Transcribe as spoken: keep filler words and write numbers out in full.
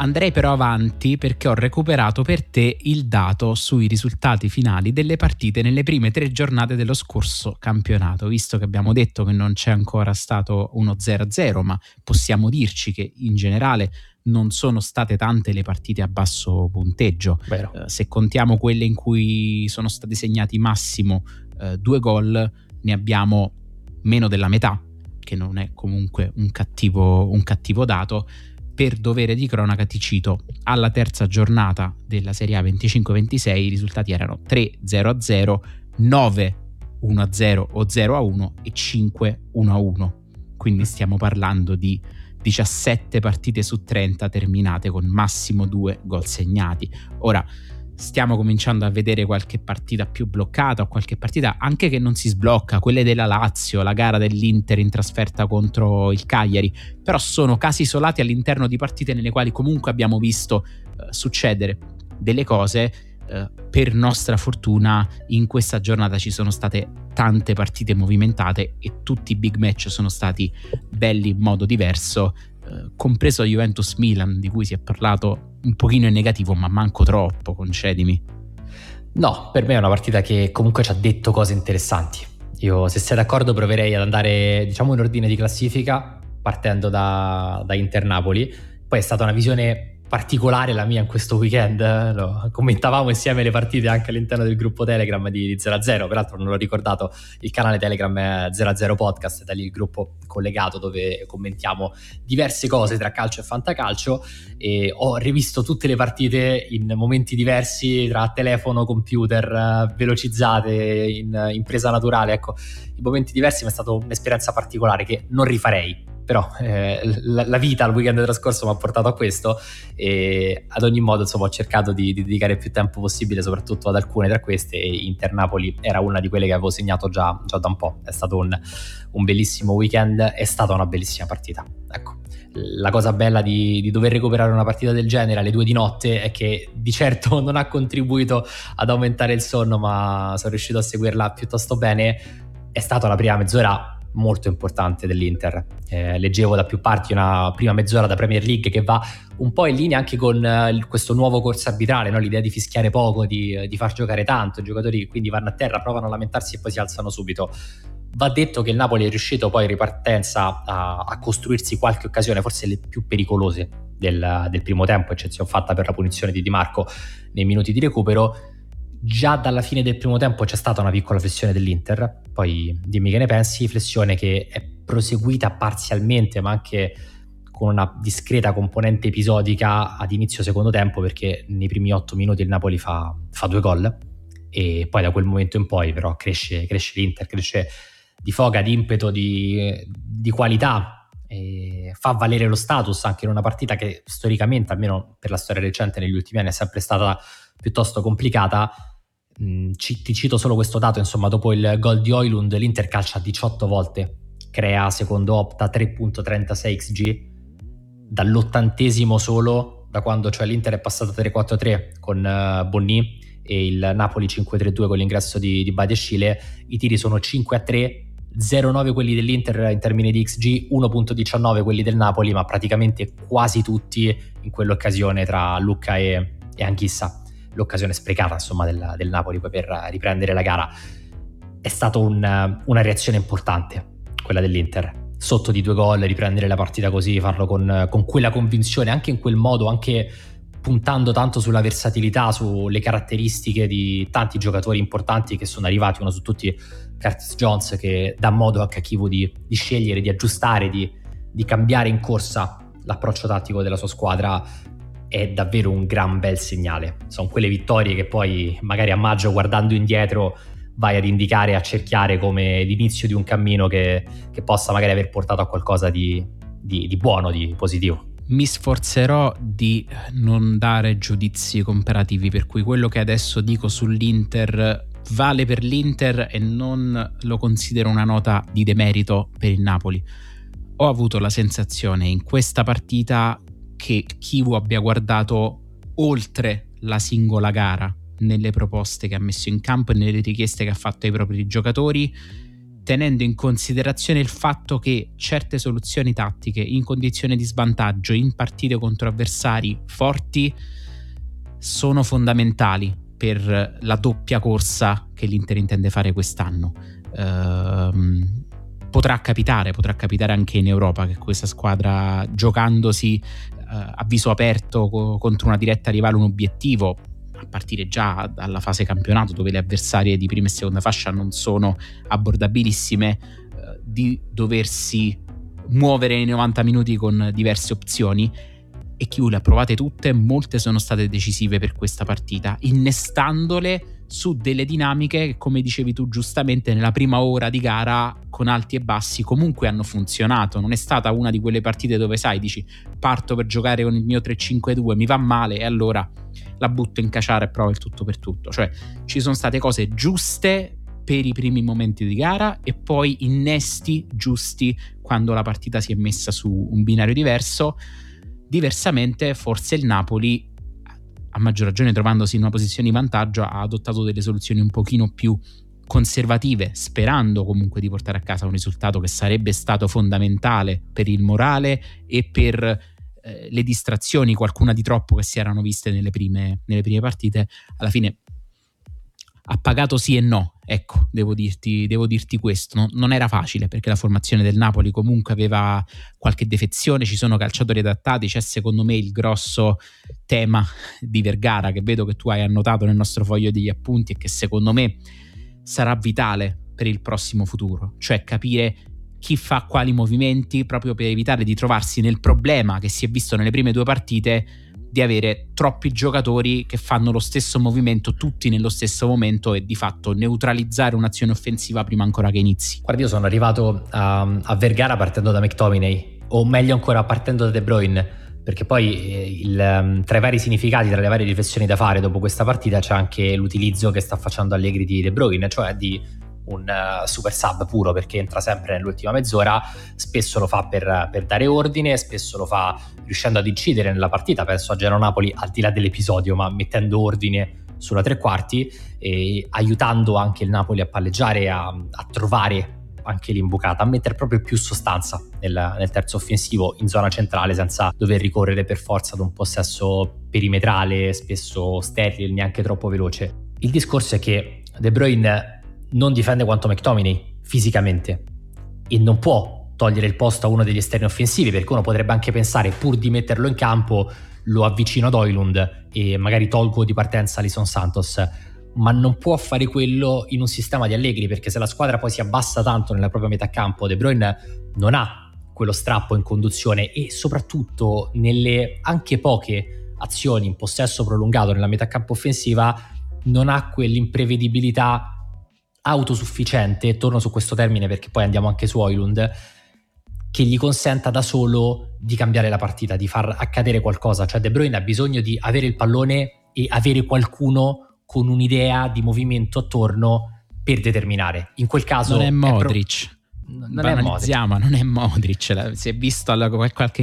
Andrei però avanti perché ho recuperato per te il dato sui risultati finali delle partite nelle prime tre giornate dello scorso campionato, visto che abbiamo detto che non c'è ancora stato uno zero a zero, ma possiamo dirci che in generale non sono state tante le partite a basso punteggio. Eh, se contiamo quelle in cui sono stati segnati massimo eh, due gol, ne abbiamo meno della metà, che non è comunque un cattivo, un cattivo dato. Per dovere di cronaca ti cito: alla terza giornata della Serie A venticinque ventisei i risultati erano tre zero a zero, nove uno a zero o zero a uno e cinque uno a uno. Quindi stiamo parlando di diciassette partite su trenta terminate con massimo due gol segnati. Ora stiamo cominciando a vedere qualche partita più bloccata o qualche partita anche che non si sblocca, quelle della Lazio, la gara dell'Inter in trasferta contro il Cagliari, però sono casi isolati all'interno di partite nelle quali comunque abbiamo visto eh, succedere delle cose. Eh, per nostra fortuna in questa giornata ci sono state tante partite movimentate e tutti i big match sono stati belli in modo diverso, eh, compreso Juventus-Milan, di cui si è parlato un pochino in negativo, ma manco troppo, concedimi. No, per me è una partita che comunque ci ha detto cose interessanti. Io, se sei d'accordo, proverei ad andare, diciamo, in ordine di classifica, partendo da, da Inter-Napoli. Poi è stata una visione particolare la mia in questo weekend, no? Commentavamo insieme le partite anche all'interno del gruppo Telegram di, di zero a zero, peraltro non l'ho ricordato, il canale Telegram è zero a zero Podcast, da lì il gruppo collegato dove commentiamo diverse cose tra calcio e fantacalcio, e ho rivisto tutte le partite in momenti diversi tra telefono, computer, velocizzate, in, in presa naturale, ecco, in momenti diversi. Ma è stata un'esperienza particolare che non rifarei. Però eh, la, la vita, il weekend trascorso mi ha portato a questo, e ad ogni modo insomma ho cercato di, di dedicare più tempo possibile soprattutto ad alcune tra queste, e Inter-Napoli era una di quelle che avevo segnato già, già da un po'. È stato un, un bellissimo weekend, è stata una bellissima partita. Ecco, la cosa bella di, di dover recuperare una partita del genere alle due di notte è che di certo non ha contribuito ad aumentare il sonno, ma sono riuscito a seguirla piuttosto bene. È stata la prima mezz'ora molto importante dell'Inter. Eh, leggevo da più parti una prima mezz'ora da Premier League che va un po' in linea anche con eh, questo nuovo corso arbitrale, no? L'idea di fischiare poco, di, di far giocare tanto, i giocatori quindi vanno a terra, provano a lamentarsi e poi si alzano subito. Va detto che il Napoli è riuscito poi in ripartenza a, a costruirsi qualche occasione, forse le più pericolose del, del primo tempo, eccezione fatta per la punizione di Di Marco nei minuti di recupero. Già dalla fine del primo tempo c'è stata una piccola flessione dell'Inter, poi dimmi che ne pensi, flessione che è proseguita parzialmente ma anche con una discreta componente episodica ad inizio secondo tempo, perché nei primi otto minuti il Napoli fa, fa due gol e poi da quel momento in poi però cresce, cresce l'Inter, cresce di foga, di impeto, di, di qualità, e fa valere lo status anche in una partita che storicamente, almeno per la storia recente negli ultimi anni, è sempre stata piuttosto complicata. Ci, ti cito solo questo dato, insomma, dopo il gol di Højlund l'Inter calcia diciotto volte, crea secondo Opta tre virgola trentasei xG, dall'ottantesimo solo, da quando cioè l'Inter è passato tre quattro tre con uh, Bonny e il Napoli cinque tre due con l'ingresso di, di Badiashile. I tiri sono cinque a tre, zero virgola nove quelli dell'Inter in termini di xG, uno virgola diciannove quelli del Napoli, ma praticamente quasi tutti in quell'occasione tra Lucca e, e Anghissa, l'occasione sprecata insomma del, del Napoli poi per riprendere la gara. È stata un, una reazione importante quella dell'Inter, sotto di due gol, riprendere la partita così, farlo con, con quella convinzione, anche in quel modo, anche puntando tanto sulla versatilità, sulle caratteristiche di tanti giocatori importanti che sono arrivati, uno su tutti Curtis Jones, che dà modo anche a Chivu di, di scegliere, di aggiustare, di, di cambiare in corsa l'approccio tattico della sua squadra. È davvero un gran bel segnale. Sono quelle vittorie che poi magari a maggio, guardando indietro, vai ad indicare e a cerchiare come l'inizio di un cammino che, che possa magari aver portato a qualcosa di, di, di buono, di positivo. Mi sforzerò di non dare giudizi comparativi, per cui quello che adesso dico sull'Inter vale per l'Inter e non lo considero una nota di demerito per il Napoli. Ho avuto la sensazione in questa partita che Chivu abbia guardato oltre la singola gara nelle proposte che ha messo in campo e nelle richieste che ha fatto ai propri giocatori, tenendo in considerazione il fatto che certe soluzioni tattiche in condizione di svantaggio in partite contro avversari forti sono fondamentali per la doppia corsa che l'Inter intende fare quest'anno. Ehm, potrà capitare, potrà capitare anche in Europa che questa squadra, giocandosi eh, a viso aperto co- contro una diretta rivale, un obiettivo, a partire già dalla fase campionato dove le avversarie di prima e seconda fascia non sono abbordabilissime, eh, di doversi muovere nei novanta minuti con diverse opzioni, e chi le ha provate tutte, molte sono state decisive per questa partita, innestandole su delle dinamiche che, come dicevi tu giustamente, nella prima ora di gara con alti e bassi comunque hanno funzionato. Non è stata una di quelle partite dove, sai, dici parto per giocare con il mio tre cinque due, mi va male e allora la butto in caciara e provo il tutto per tutto. Cioè ci sono state cose giuste per i primi momenti di gara e poi innesti giusti quando la partita si è messa su un binario diverso. Diversamente forse il Napoli, a maggior ragione trovandosi in una posizione di vantaggio, ha adottato delle soluzioni un pochino più conservative, sperando comunque di portare a casa un risultato che sarebbe stato fondamentale per il morale e per eh, le distrazioni, qualcuna di troppo, che si erano viste nelle prime, nelle prime partite. Alla fine ha pagato sì e no, ecco, devo dirti, devo dirti questo. No, non era facile, perché la formazione del Napoli comunque aveva qualche defezione, ci sono calciatori adattati. C'è secondo me il grosso tema di Vergara, che vedo che tu hai annotato nel nostro foglio degli appunti e che secondo me sarà vitale per il prossimo futuro, cioè capire chi fa quali movimenti, proprio per evitare di trovarsi nel problema che si è visto nelle prime due partite di avere troppi giocatori che fanno lo stesso movimento tutti nello stesso momento e di fatto neutralizzare un'azione offensiva prima ancora che inizi. Guarda, io sono arrivato a, a Vergara partendo da McTominay, o meglio ancora partendo da De Bruyne, perché poi il, tra i vari significati, tra le varie riflessioni da fare dopo questa partita c'è anche l'utilizzo che sta facendo Allegri di De Bruyne, cioè di un uh, super sub puro, perché entra sempre nell'ultima mezz'ora, spesso lo fa per, per dare ordine, spesso lo fa riuscendo ad incidere nella partita. Penso a Genoa-Napoli, al di là dell'episodio, ma mettendo ordine sulla tre quarti e aiutando anche il Napoli a palleggiare, a, a trovare anche l'imbucata, a mettere proprio più sostanza nel, nel terzo offensivo in zona centrale, senza dover ricorrere per forza ad un possesso perimetrale spesso sterile, neanche troppo veloce. Il discorso è che De Bruyne non difende quanto McTominay fisicamente e non può togliere il posto a uno degli esterni offensivi, perché uno potrebbe anche pensare, pur di metterlo in campo lo avvicino ad Højlund e magari tolgo di partenza Alisson Santos, ma non può fare quello in un sistema di Allegri, perché se la squadra poi si abbassa tanto nella propria metà campo, De Bruyne non ha quello strappo in conduzione e soprattutto nelle anche poche azioni in possesso prolungato nella metà campo offensiva non ha quell'imprevedibilità autosufficiente, torno su questo termine perché poi andiamo anche su Højlund, che gli consenta da solo di cambiare la partita, di far accadere qualcosa. Cioè De Bruyne ha bisogno di avere il pallone e avere qualcuno con un'idea di movimento attorno per determinare. In quel caso non è Modric. È pro- non non è Modric. Non è Modric, si è visto alla, qualche